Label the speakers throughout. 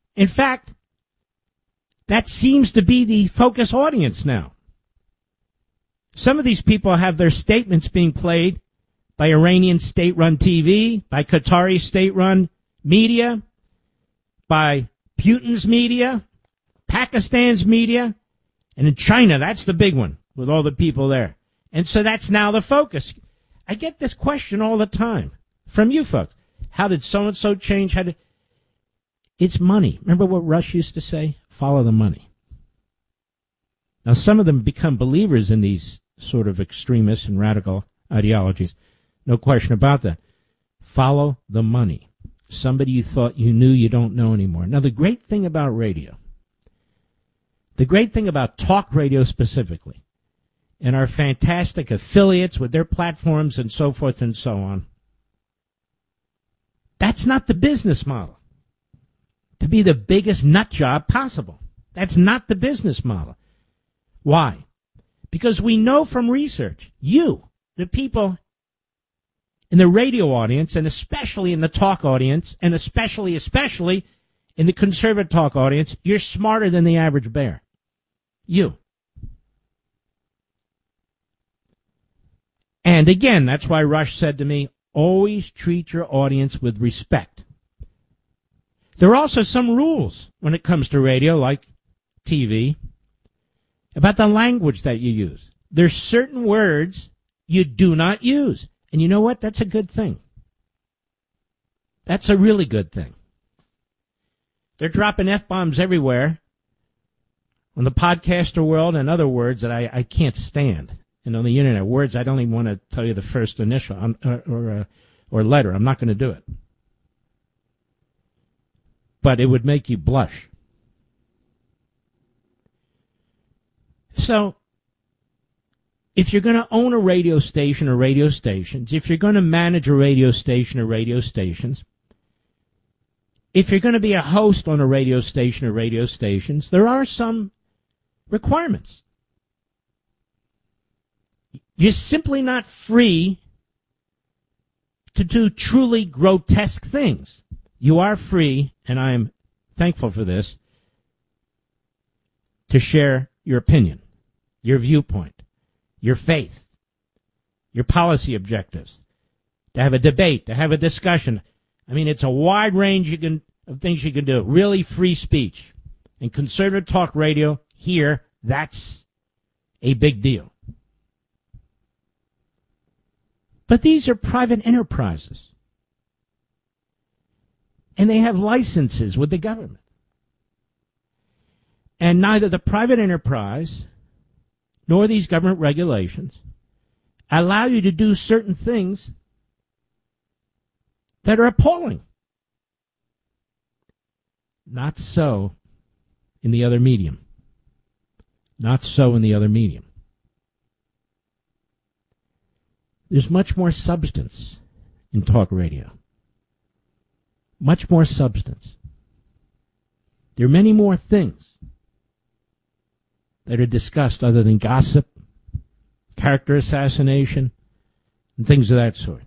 Speaker 1: In fact, that seems to be the focus audience now. Some of these people have their statements being played by Iranian state-run TV, by Qatari state-run media, by Putin's media, Pakistan's media, and in China, that's the big one, with all the people there. And so that's now the focus. I get this question all the time from you folks. How did so-and-so change? It's money. Remember what Rush used to say? Follow the money. Now, some of them become believers in these sort of extremist and radical ideologies. No question about that. Follow the money. Somebody you thought you knew you don't know anymore. Now, the great thing about radio, the great thing about talk radio specifically, and our fantastic affiliates with their platforms and so forth and so on, that's not the business model. To be the biggest nut job possible. That's not the business model. Why? Because we know from research, you, the people in the radio audience, and especially in the talk audience, and especially in the conservative talk audience, you're smarter than the average bear. You. And again, that's why Rush said to me, always treat your audience with respect. There are also some rules when it comes to radio, like TV, about the language that you use. There's certain words you do not use. And you know what? That's a good thing. That's a really good thing. They're dropping F-bombs everywhere on the podcaster world and other words that I can't stand. And on the internet, words I don't even want to tell you the first initial or letter. I'm not going to do it. But it would make you blush. So, if you're going to own a radio station or radio stations, if you're going to manage a radio station or radio stations, if you're going to be a host on a radio station or radio stations, there are some requirements. You're simply not free to do truly grotesque things. You are free, and I am thankful for this, to share your opinion, your viewpoint, your faith, your policy objectives, to have a debate, to have a discussion. I mean, it's a wide range of things you can do. Really free speech. And conservative talk radio, here, that's a big deal. But these are private enterprises. And they have licenses with the government. And neither the private enterprise nor these government regulations allow you to do certain things that are appalling. Not so in the other medium. Not so in the other medium. There's much more substance in talk radio. Much more substance. There are many more things that are discussed other than gossip, character assassination, and things of that sort.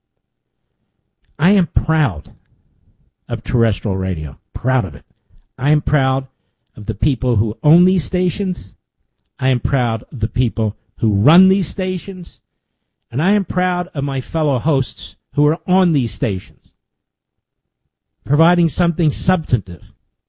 Speaker 1: I am proud of terrestrial radio. Proud of it. I am proud of the people who own these stations. I am proud of the people who run these stations. And I am proud of my fellow hosts who are on these stations, providing something substantive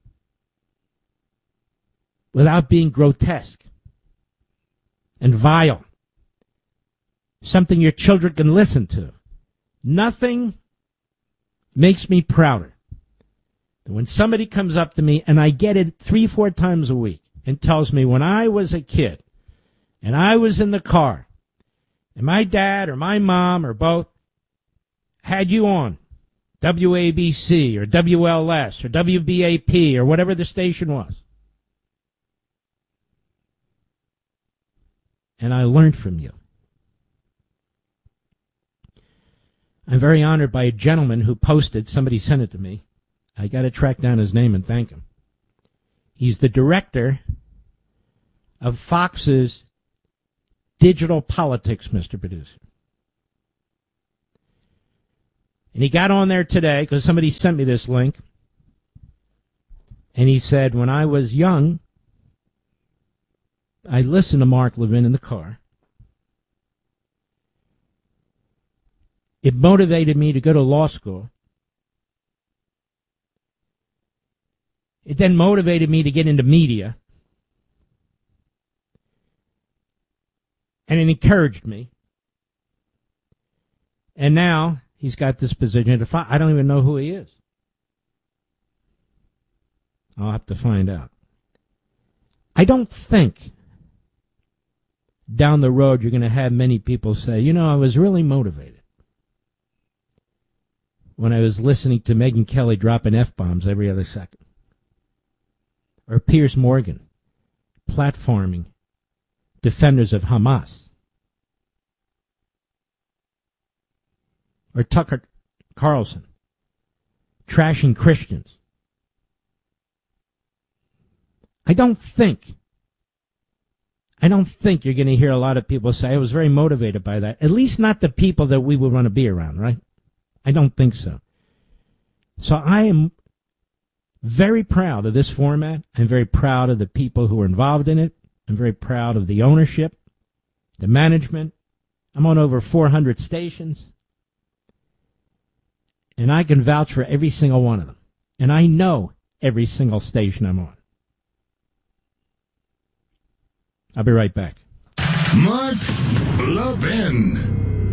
Speaker 1: without being grotesque and vile, something your children can listen to. Nothing makes me prouder than when somebody comes up to me, and I get it 3-4 times a week, and tells me when I was a kid and I was in the car and my dad or my mom or both had you on WABC or WLS or WBAP or whatever the station was. And I learned from you. I'm very honored by a gentleman who posted, somebody sent it to me. I got to track down his name and thank him. He's the director of Fox's digital politics, Mr. Producer. And he got on there today because somebody sent me this link. And he said, when I was young, I listened to Mark Levin in the car. It motivated me to go to law school. It then motivated me to get into media. And it encouraged me. And now he's got this position to find. I don't even know who he is. I'll have to find out. I don't think down the road you're going to have many people say, you know, I was really motivated when I was listening to Megyn Kelly dropping F-bombs every other second. Or Piers Morgan platforming defenders of Hamas. Or Tucker Carlson trashing Christians. I don't think you're going to hear a lot of people say, I was very motivated by that. At least not the people that we would want to be around, right? I don't think so. So I am very proud of this format. I'm very proud of the people who are involved in it. I'm very proud of the ownership, the management. I'm on over 400 stations. And I can vouch for every single one of them. And I know every single station I'm on. I'll be right back.
Speaker 2: Mark Levin.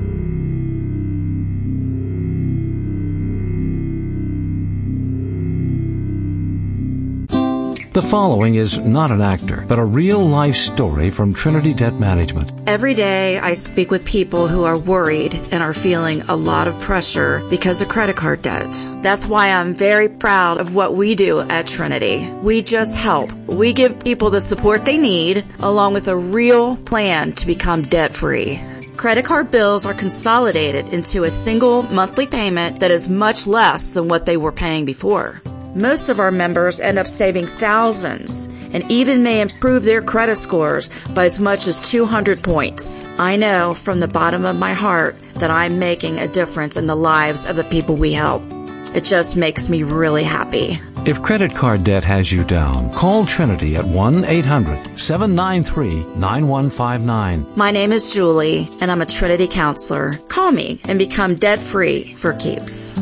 Speaker 3: The following is not an actor, but a real-life story from Trinity Debt Management.
Speaker 4: Every day I speak with people who are worried and are feeling a lot of pressure because of credit card debt. That's why I'm very proud of what we do at Trinity. We just help. We give people the support they need, along with a real plan to become debt-free. Credit card bills are consolidated into a single monthly payment that is much less than what they were paying before. Most of our members end up saving thousands and even may improve their credit scores by as much as 200 points. I know from the bottom of my heart that I'm making a difference in the lives of the people we help. It just makes me really happy.
Speaker 3: If credit card debt has you down, call Trinity at 1-800-793-9159.
Speaker 4: My name is Julie, and I'm a Trinity counselor. Call me and become debt-free for keeps.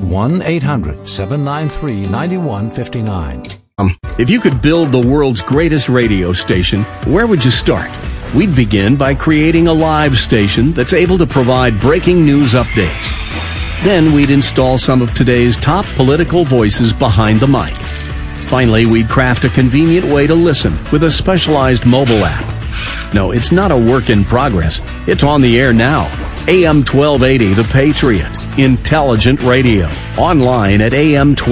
Speaker 3: 1-800-793-9159.
Speaker 5: If you could build the world's greatest radio station, where would you start? We'd begin by creating a live station that's able to provide breaking news updates. Then we'd install some of today's top political voices behind the mic. Finally, we'd craft a convenient way to listen with a specialized mobile app. No, it's not a work in progress. It's on the air now. AM 1280 The Patriot. Intelligent radio. Online at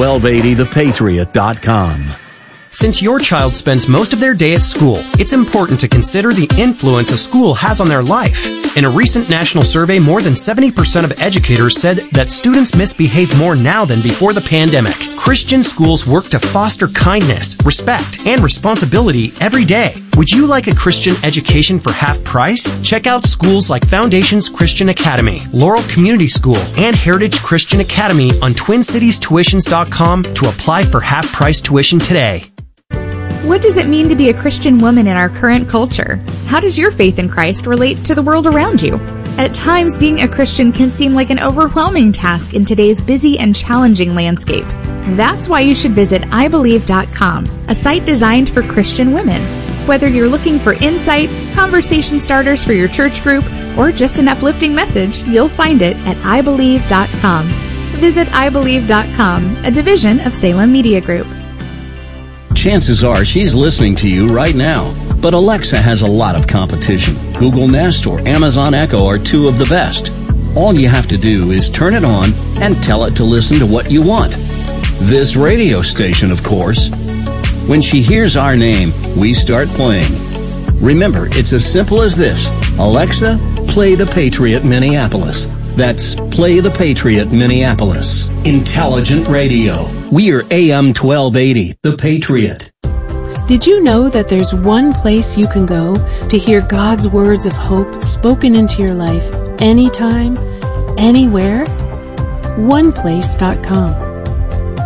Speaker 5: am1280thepatriot.com.
Speaker 6: Since your child spends most of their day at school, it's important to consider the influence a school has on their life. In a recent national survey, more than 70% of educators said that students misbehave more now than before the pandemic. Christian schools work to foster kindness, respect, and responsibility every day. Would you like a Christian education for half price? Check out schools like Foundations Christian Academy, Laurel Community School, and Heritage Christian Academy on TwinCitiesTuitions.com to apply for half-price tuition today.
Speaker 7: What does it mean to be a Christian woman in our current culture? How does your faith in Christ relate to the world around you? At times, being a Christian can seem like an overwhelming task in today's busy and challenging landscape. That's why you should visit iBelieve.com, a site designed for Christian women. Whether you're looking for insight, conversation starters for your church group, or just an uplifting message, you'll find it at iBelieve.com. Visit iBelieve.com, a division of Salem Media Group.
Speaker 5: Chances are she's listening to you right now. But Alexa has a lot of competition. Google Nest or Amazon Echo are two of the best. All you have to do is turn it on and tell it to listen to what you want. This radio station, of course. When she hears our name, we start playing. Remember, it's as simple as this. Alexa, play the Patriot Minneapolis. That's Play the Patriot Minneapolis. Intelligent radio. We are AM 1280, The Patriot.
Speaker 8: Did you know that there's one place you can go to hear God's words of hope spoken into your life anytime, anywhere? OnePlace.com.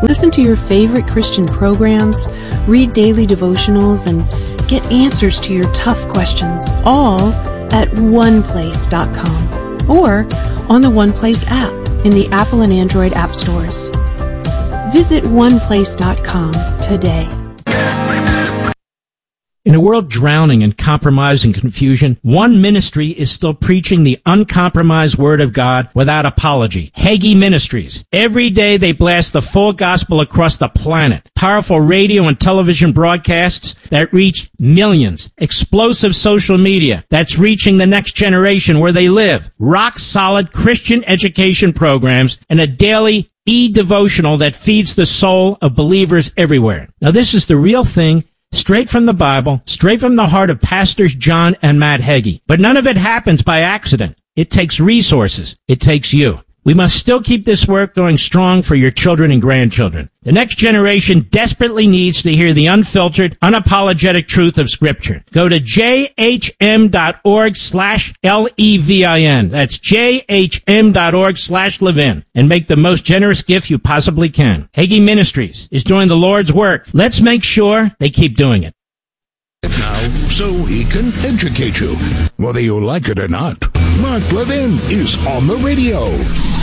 Speaker 8: Listen to your favorite Christian programs, read daily devotionals, and get answers to your tough questions, all at oneplace.com or on the OnePlace app in the Apple and Android app stores. Visit oneplace.com today.
Speaker 1: In a world drowning in compromise and confusion, one ministry is still preaching the uncompromised Word of God without apology. Hagee Ministries. Every day they blast the full gospel across the planet. Powerful radio and television broadcasts that reach millions. Explosive social media that's reaching the next generation where they live. Rock-solid Christian education programs and a daily e-devotional that feeds the soul of believers everywhere. Now this is the real thing. Straight from the Bible, straight from the heart of Pastors John and Matt Hagee. But none of it happens by accident. It takes resources. It takes you. We must still keep this work going strong for your children and grandchildren. The next generation desperately needs to hear the unfiltered, unapologetic truth of Scripture. Go to jhm.org/LEVIN. That's jhm.org/Levin. And make the most generous gift you possibly can. Hagee Ministries is doing the Lord's work. Let's make sure they keep doing it.
Speaker 2: Now, so he can educate you, whether you like it or not. Mark Levin is on the radio.